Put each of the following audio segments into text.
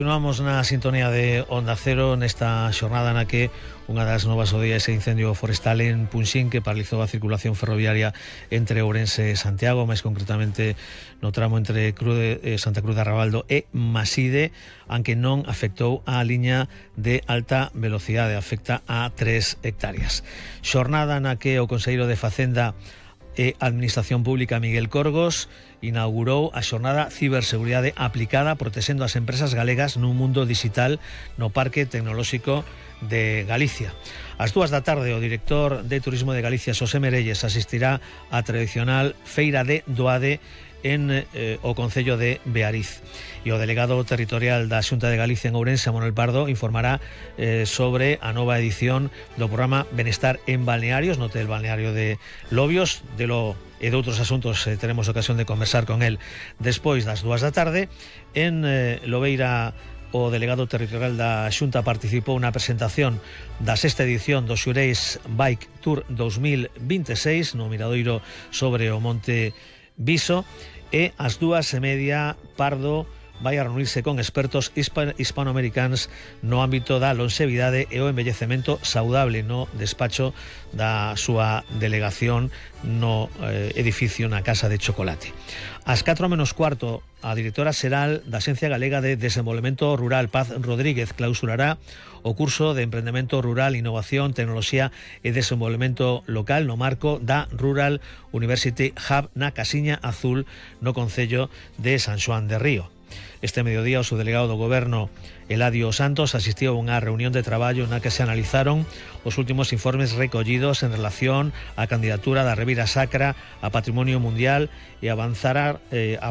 Continuamos na sintonía de Onda Cero nesta xornada na que unha das novas o día ese incendio forestal en Punxín que paralizou a circulación ferroviaria entre Ourense e Santiago, máis concretamente no tramo entre Santa Cruz de Arrabaldo e Maside, aunque non afectou a liña de alta velocidade, afecta a 3 hectáreas. Xornada na que o Conselleiro de Facenda e Administración Pública Miguel Corgos inaugurou a xornada Ciberseguridade Aplicada protexendo as empresas galegas nun mundo digital no Parque Tecnolóxico de Galicia. Ás 2 da tarde o director de Turismo de Galicia, Xosé Merelles, asistirá á tradicional Feira de Doade en o Concello de Beariz. E o delegado territorial da Xunta de Galicia en Ourense, Manuel Pardo, informará sobre a nova edición do programa Benestar en Balnearios, no Hotel Balneario de Lobios. De lo e de outros asuntos teremos ocasión de conversar con él despois das 2 da tarde. En Lobeira, o delegado territorial da Xunta participou na presentación da sexta edición do Xureis Bike Tour 2026 no miradoiro sobre o Monte Viso, e ás 2:30 Pardo vai a reunirse con expertos hispanoamericanos no ámbito da longevidade e o envellecemento saudable no despacho da súa delegación no edificio na Casa de Chocolate. Ás 4:45 a directora xeral da Axencia Galega de Desenvolvemento Rural, Paz Rodríguez, clausurará o curso de Emprendemento Rural, Innovación, Tecnoloxía e Desenvolvemento Local no marco da Rural University Hub na Casiña Azul no Concello de San Xoán de Río. Este mediodía o subdelegado do Goberno, Eladio Santos, asistiu a unha reunión de traballo na que se analizaron os últimos informes recollidos en relación á candidatura da Ribeira Sacra a Patrimonio Mundial e avanzar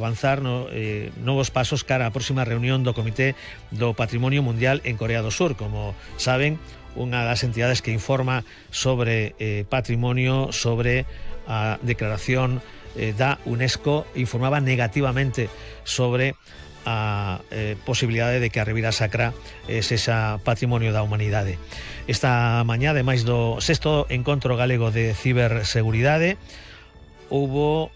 novos pasos cara á próxima reunión do Comité do Patrimonio Mundial en Corea do Sur. Como saben, unha das entidades que informa sobre patrimonio, sobre a declaración da UNESCO, informaba negativamente sobre a posibilidade de que a Ribeira Sacra sexa patrimonio da humanidade. Esta mañá, ademais do sexto encontro galego de ciberseguridade, houbo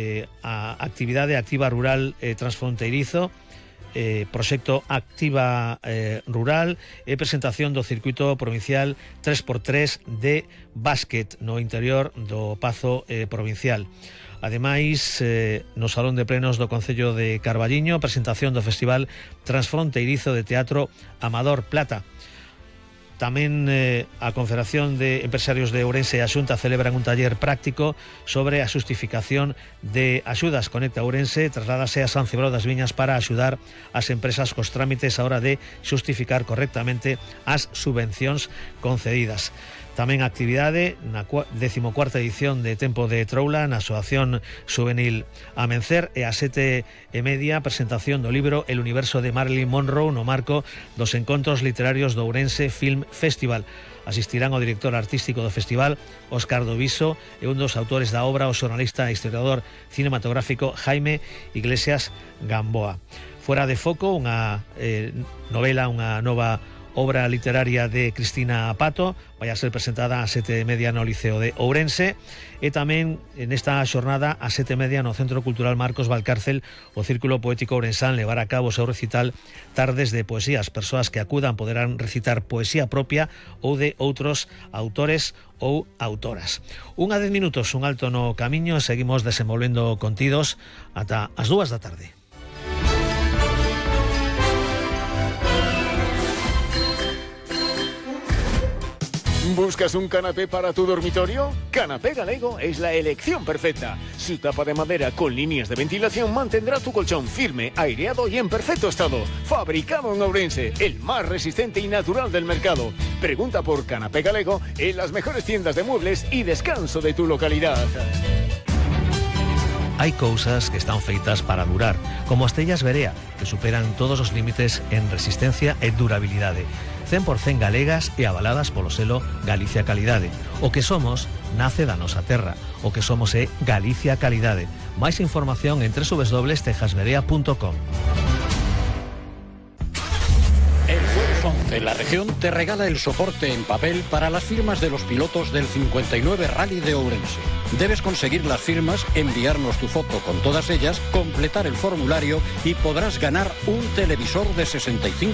a actividade Activa Rural Transfronteirizo, proxecto Activa Rural e presentación do circuito provincial 3x3 de básquet no interior do Pazo Provincial. Ademais, no Salón de Plenos do Concello de Carballiño, presentación do Festival Transfronteirizo de Teatro Amador Plata. Tamén a Confederación de Empresarios de Ourense e a Xunta celebran un taller práctico sobre a xustificación de axudas. Conecta Ourense trasládase a San Cibrao das Viñas para axudar as empresas cos trámites a hora de xustificar correctamente as subvencións concedidas. Tamén actividade na 14ª edición de Tempo de Troula na Asociación Juvenil Amencer, e a 7:30 presentación do libro El universo de Marilyn Monroe no marco dos encontros literarios do Ourense Film Festival. Asistirán o director artístico do festival, Óscar Doviso, e un dos autores da obra, o xornalista e historiador cinematográfico Jaime Iglesias Gamboa. Fuera de foco, unha novela, unha nova obra literaria de Cristina Pato, vai a ser presentada a 7:30 no Liceo de Ourense, e tamén nesta xornada a 7:30 no Centro Cultural Marcos Valcárcel o Círculo Poético Ourensán levará a cabo o seu recital Tardes de Poesía. As persoas que acudan poderán recitar poesía propia ou de outros autores ou autoras. 10 minutos, un alto no camiño, e seguimos desenvolvendo contidos ata as 2 da tarde. ¿Buscas un canapé para tu dormitorio? Canapé Galego es la elección perfecta. Su tapa de madera con líneas de ventilación mantendrá tu colchón firme, aireado y en perfecto estado. Fabricado en Ourense, el más resistente y natural del mercado. Pregunta por Canapé Galego en las mejores tiendas de muebles y descanso de tu localidad. Hai cousas que están feitas para durar, como as tellas Berea, que superan todos os límites en resistencia e durabilidade. 100% galegas e avaladas polo selo Galicia Calidade. O que somos nace da nosa terra. O que somos é Galicia Calidade. Máis información en www.tejasberea.com. El jueves 11, la región te regala el soporte en papel para las firmas de los pilotos del 59 Rally de Ourense. Debes conseguir las firmas, enviarnos tu foto con todas ellas, completar el formulario y podrás ganar un televisor de 65